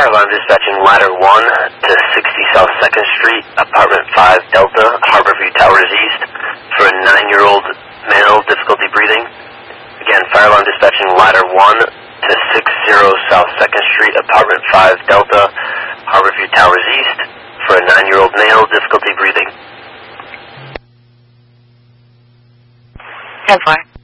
Fire alarm dispatching ladder 1 to 60 South 2nd Street, apartment 5 Delta, Harborview Towers East, for a 9-year-old male, difficulty breathing. Again, fire alarm dispatching ladder 1 to 60 South 2nd Street, apartment 5 Delta, Harborview Towers East, for a 9-year-old male, difficulty breathing. 10-4.